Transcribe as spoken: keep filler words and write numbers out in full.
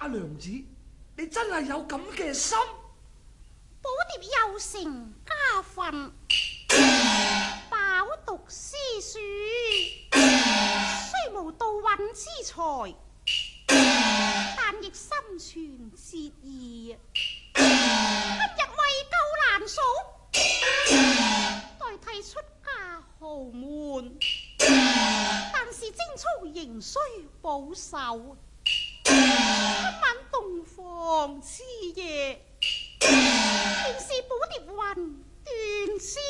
阿娘子，你真係有咁嘅心？ 寶蝶有成家訓，飽讀詩書，雖無道運之才，但亦心存節義。今日為救難嫂，代替出家豪門，但是貞操仍需保守。今晚洞房之夜，便是寶蝶雲斷絲